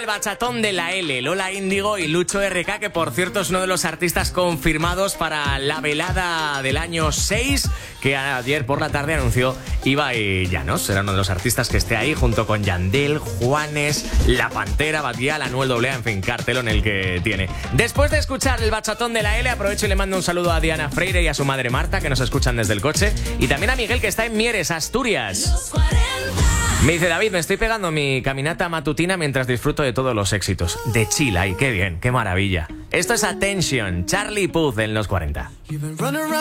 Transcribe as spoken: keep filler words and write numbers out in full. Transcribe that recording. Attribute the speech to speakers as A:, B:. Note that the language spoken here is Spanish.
A: el bachatón de la L, Lola Índigo y Lucho R K, que por cierto es uno de los artistas confirmados para la velada del año seis, que ayer por la tarde anunció Ibai Llanos. Será uno de los artistas que esté ahí junto con Yandel, Juanes, La Pantera, Batial, Anuel A A, en fin, cartelón el que tiene. Después de escuchar el bachatón de la L, aprovecho y le mando un saludo a Diana Freire y a su madre Marta, que nos escuchan desde el coche, y también a Miguel, que está en Mieres, Asturias. Me dice: David, me estoy pegando mi caminata matutina mientras disfruto de todos los éxitos. De chill, ay, qué bien, qué maravilla. Esto es Attention, Charlie Puth en los cuarenta.